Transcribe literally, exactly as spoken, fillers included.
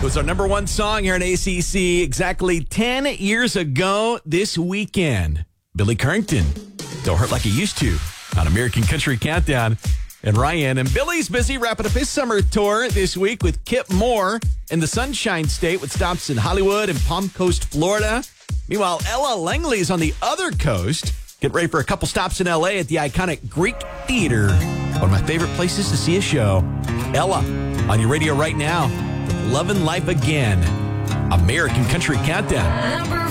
was our number one song here in A C C exactly ten years ago this weekend. Billy Currington, Don't Hurt Like It Used To, on American Country Countdown. And Ryan and Billy's busy wrapping up his summer tour this week with Kip Moore in the Sunshine State with stops in Hollywood and Palm Coast, Florida. Meanwhile, Ella Langley's on the other coast. Get ready for a couple stops in L A at the iconic Greek Theater. One of my favorite places to see a show. Ella, on your radio right now, with Lovin' Life Again. American Country Countdown.